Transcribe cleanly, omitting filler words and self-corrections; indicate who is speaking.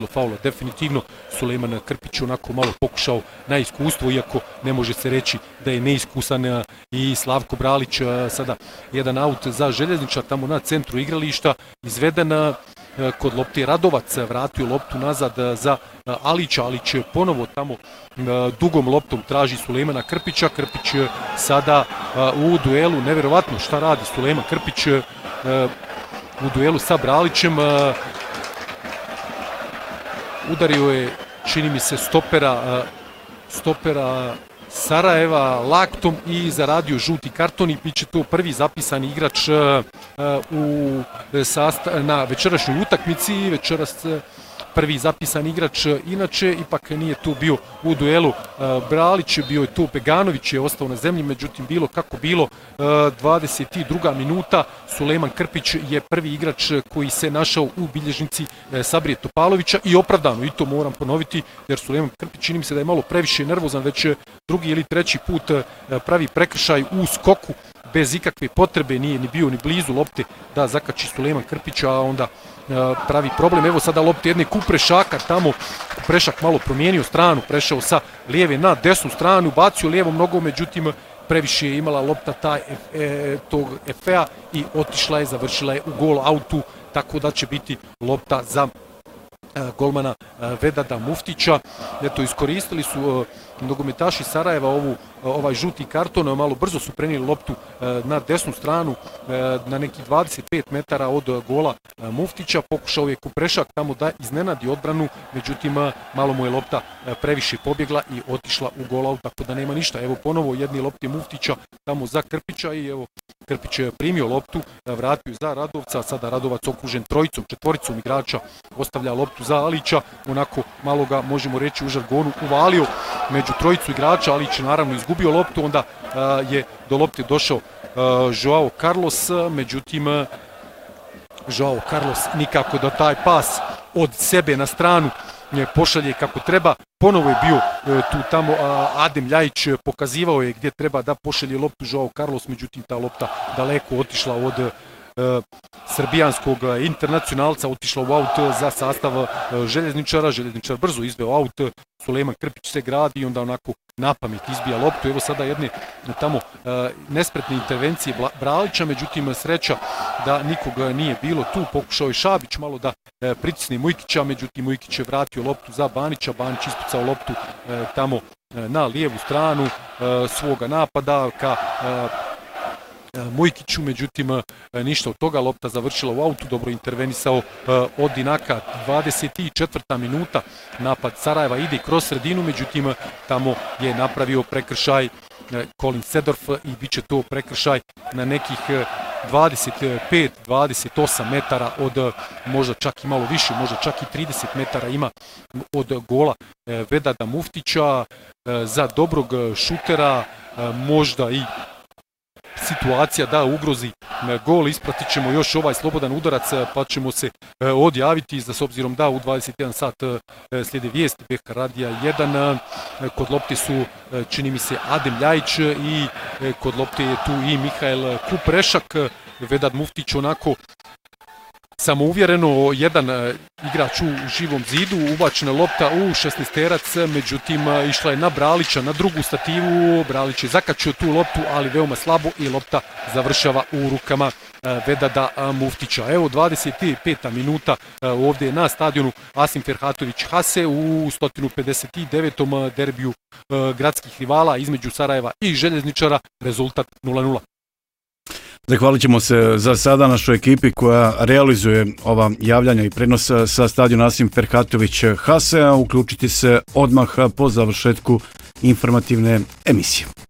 Speaker 1: faula. Definitivno Sulejman Krpić onako malo pokušao na iskustvo, iako ne može se reći da je neiskusan, i Slavko Bralić sada jedan aut za Željezničar tamo na centru igrališta, izveden kod lopte Radovac, vratio loptu nazad za Alića. Alić ponovo tamo dugom loptom traži Sulejmana Krpića. Krpić sada u duelu, nevjerovatno šta radi Sulejman Krpić u duelu sa Bralićem. Udario je, čini mi se, stopera Sarajeva laktom i zaradio žuti karton, i bit će to prvi zapisani igrač na večerašnjoj utakmici. Večeras prvi zapisani igrač, inače ipak nije tu bio u duelu Bralić, bio je tu Beganović, je ostao na zemlji, međutim bilo kako bilo, 22. minuta, Sulejman Krpić je prvi igrač koji se našao u bilježnici Sabrije Topalovića, i opravdano, i to moram ponoviti, jer Sulejman Krpić čini mi se da je malo previše nervozan, već drugi ili treći put pravi prekršaj u skoku bez ikakve potrebe, nije ni bio ni blizu lopte da zakači Sulejman Krpić, a onda pravi problem. Evo sada lopte jedne Kuprešaka tamo, Kuprešak malo promijenio stranu, prešao sa lijeve na desnu stranu, bacio lijevom nogom, međutim previše je imala lopta tog Efea i otišla je, završila je u gol autu, tako da će biti lopta za golmana Vedada Muftića. Eto, iskoristili su nogometaši Sarajeva ovaj žuti karton, malo brzo su prenijeli loptu na desnu stranu, na nekih 25 metara od gola Muftića. Pokušao je Kuprešak tamo da iznenadi odbranu, međutim malo mu je lopta previše pobjegla i otišla u gol aut, tako da nema ništa. Evo ponovo jedni lopte Muftića tamo za Krpića, i evo Krpić je primio loptu, vratio za Radovca, sada Radovac okružen četvoricom igrača, ostavlja loptu za Alića, onako malo ga, možemo reći u žargonu, uvalio među trojicu igrača. Alić naravno izgubio loptu, onda je do lopte došao Joao Carlos, međutim Joao Carlos nikako da taj pas od sebe na stranu pošalje kako treba. Ponovo je bio tu tamo Adem Ljajić, pokazivao je gdje treba da pošalje loptu Joao Carlos, međutim ta lopta daleko otišla od srbijanskog internacionalca, otišla u aut za sastav Željezničara. Željezničar brzo izveo aut, Sulejman Krpić se gradi i onda onako napamet izbija loptu. Evo sada jedne tamo nespretne intervencije Bralića, međutim sreća da nikog nije bilo tu. Pokušao je Šabić malo da pritisne Mujkića, međutim Mujkić je vratio loptu za Banića. Banić ispucao loptu tamo na lijevu stranu svoga napada ka Mujkiću, međutim ništa od toga, lopta završila u autu. Dobro intervenisao od Dinaka. 24. minuta, napad Sarajeva ide kroz sredinu, međutim tamo je napravio prekršaj Colin Sedorf i bit će to prekršaj na nekih 25-28 metara od, možda čak i malo više, možda čak i 30 metara ima od gola Vedada Muftića. Za dobrog šutera možda i situacija da ugrozi gol. Ispratit ćemo još ovaj slobodan udarac, pa ćemo se odjaviti, s obzirom da u 21 sat slijede vijesti. BK Radija 1, kod lopte su, čini mi se, Adem Ljajić i kod lopte je tu i Mihael Kuprešak. Vedad Muftić onako samouvjereno, jedan igrač u živom zidu, ubačena lopta u 16-terac, međutim išla je na Bralića, na drugu stativu. Bralić je zakačio tu loptu, ali veoma slabo, i lopta završava u rukama Vedada Muftića. Evo 25. minuta ovdje na stadionu Asim Ferhatović Hase u 159. derbiju gradskih rivala između Sarajeva i Željezničara, rezultat 0:0.
Speaker 2: Zahvalit ćemo se za sada našoj ekipi koja realizuje ova javljanja i prenos sa stadiona Asim Ferhatović Hase, a uključiti se odmah po završetku informativne emisije.